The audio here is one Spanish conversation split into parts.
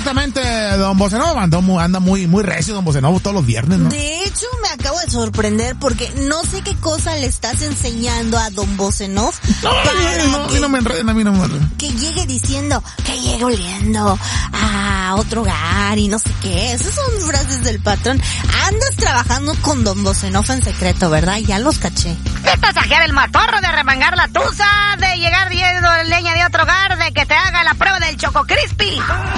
supuestamente don Bocenov anda muy recio don Bocenov todos los viernes, ¿no? De hecho, me acabo de sorprender porque no sé qué cosa le estás enseñando a don Bocenov. A mí no me enreden. Que llegue diciendo, que llegue oliendo a otro hogar y no sé qué. Esas son frases del patrón. Andas trabajando con don Bocenov en secreto, ¿verdad? Ya los caché. De tasajear el matorro, de remangar la tusa, de llegar viendo leña de otro hogar, de que te haga la prueba del Choco Crispy.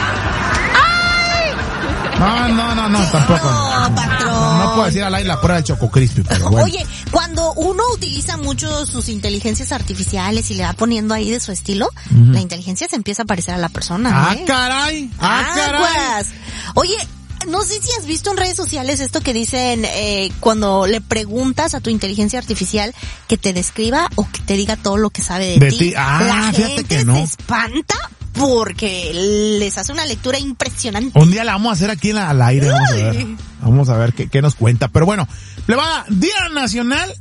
¡Ay! No, tampoco. No, patrón. No puedo decir al aire la prueba del Choco Crispy, pero bueno. Oye, cuando uno utiliza mucho sus inteligencias artificiales y le va poniendo ahí de su estilo, la inteligencia se empieza a parecer a la persona. Caray. Pues. Oye, no sé si has visto en redes sociales esto que dicen cuando le preguntas a tu inteligencia artificial que te describa o que te diga todo lo que sabe de ti. La gente que no. se espanta porque les hace una lectura impresionante. Un día la vamos a hacer aquí al aire, vamos a ver qué nos cuenta. Pero bueno, plebada, Día Nacional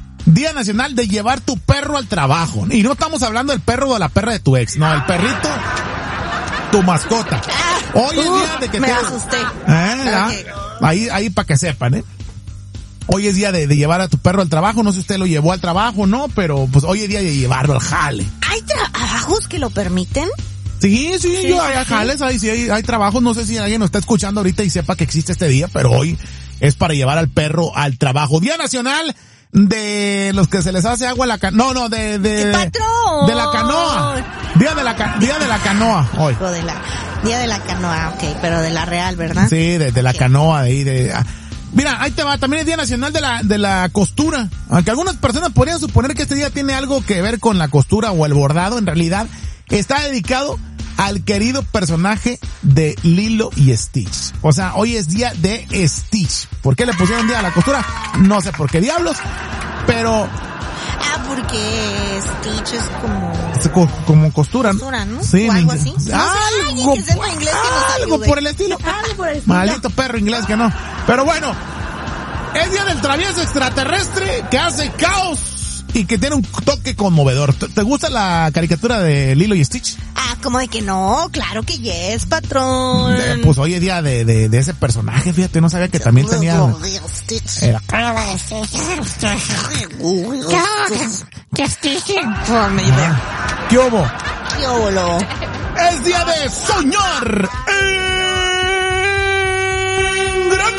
de llevar tu perro al trabajo. Y no estamos hablando del perro o de la perra de tu ex, no, el perrito, tu mascota. Hoy es día de que me asusté. Ahí para que sepan, Hoy es día de llevar a tu perro al trabajo. No sé si usted lo llevó al trabajo o no, pero pues hoy es día de llevarlo al jale. ¿Hay trabajos que lo permiten? Sí, yo hay jales, hay trabajos. No sé si alguien nos está escuchando ahorita y sepa que existe este día, pero hoy es para llevar al perro al trabajo. Día Nacional de los que se les hace agua a la canoa. No, ¡Qué patrón! De la canoa. Día de la canoa hoy. Día de la canoa, ok, pero de la real, ¿verdad? Sí, de la canoa Mira, ahí te va, también es Día Nacional de la costura. Aunque algunas personas podrían suponer que este día tiene algo que ver con la costura o el bordado, en realidad está dedicado al querido personaje de Lilo y Stitch. O sea, hoy es día de Stitch. ¿Por qué le pusieron día a la costura? No sé por qué diablos, pero... porque Stitch es como costura, ¿no? Costura, ¿no? Sí, o algo así. Algo por el estilo. Maldito perro inglés que no. Pero bueno, es día del travieso extraterrestre que hace caos y que tiene un toque conmovedor. ¿Te gusta la caricatura de Lilo y Stitch? ¿Cómo de que no? Claro que yes, patrón. Pues hoy es día de ese personaje, fíjate, no sabía que también tenía... ¿Qué hubo? Es día de soñar en grande.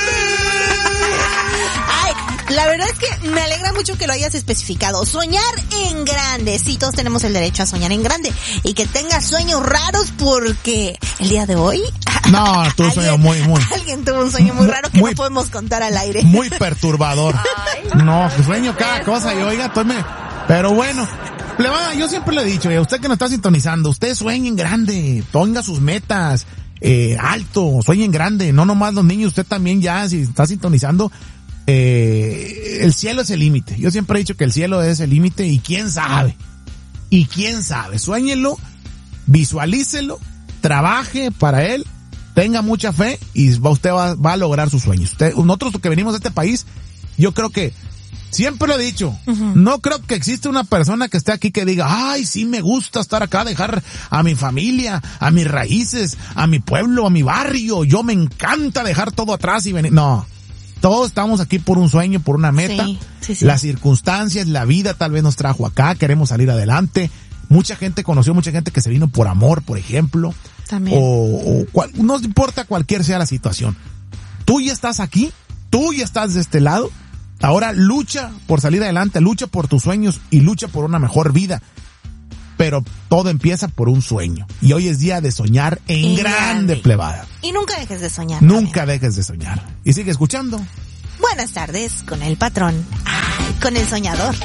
La verdad es que me alegra mucho que lo hayas especificado. Soñar en grande. Sí, todos tenemos el derecho a soñar en grande. Y que tengas sueños raros porque el día de hoy... No, tuvo un sueño muy... Alguien tuvo un sueño muy raro que no podemos contar al aire. Muy perturbador. No, sueño cada cosa y oiga, pero bueno... Yo siempre le he dicho, a usted que nos está sintonizando, usted sueñe en grande, ponga sus metas alto, sueñe en grande, no nomás los niños, usted también ya, si está sintonizando, el cielo es el límite. Yo siempre he dicho que el cielo es el límite y quién sabe, suéñelo, visualícelo, trabaje para él, tenga mucha fe y usted va a lograr sus sueños. Nosotros que venimos de este país, yo creo que siempre lo he dicho, no creo que exista una persona que esté aquí que diga, ay, sí me gusta estar acá, dejar a mi familia, a mis raíces, a mi pueblo, a mi barrio, yo me encanta dejar todo atrás y venir. No, todos estamos aquí por un sueño, por una meta. Sí. Las circunstancias, la vida tal vez nos trajo acá, queremos salir adelante. Mucha gente que se vino por amor, por ejemplo. También. No importa cualquier sea la situación. Tú ya estás aquí, tú ya estás de este lado. Ahora lucha por salir adelante, lucha por tus sueños y lucha por una mejor vida. Pero todo empieza por un sueño. Y hoy es día de soñar en grande, plebada. Y nunca dejes de soñar. Nunca dejes de soñar. Y sigue escuchando. Buenas tardes con el patrón. Con el soñador.